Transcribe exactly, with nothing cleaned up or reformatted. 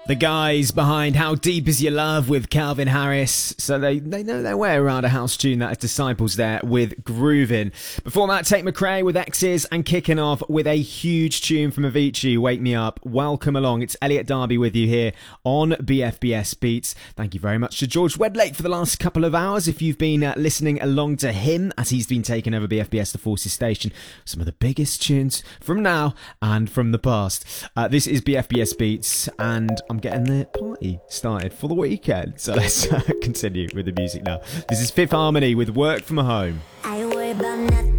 The guys behind How Deep Is Your Love with Calvin Harris. So they, they know their way around a house tune. That is Disciples there with Groovin'. Before that, Tate McRae with X's, and kicking off with a huge tune from Avicii, Wake Me Up. Welcome along. It's Elliot Darby with you here on B F B S Beats. Thank you very much to George Wedlake for the last couple of hours. If you've been uh, listening along to him as he's been taking over B F B S The Forces station, some of the biggest tunes from now and from the past. Uh, this is B F B S Beats, and I'm getting the party started for the weekend. So let's uh, continue with the music now. This is Fifth Harmony with Work From Home. I worry about nothing.